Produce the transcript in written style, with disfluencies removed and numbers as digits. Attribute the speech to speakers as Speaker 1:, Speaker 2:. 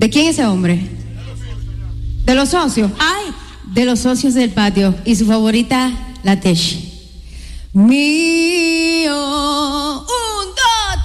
Speaker 1: ¿De quién es ese hombre? De los socios. Ay, de los socios del patio. Y su favorita, la Tesh. Mi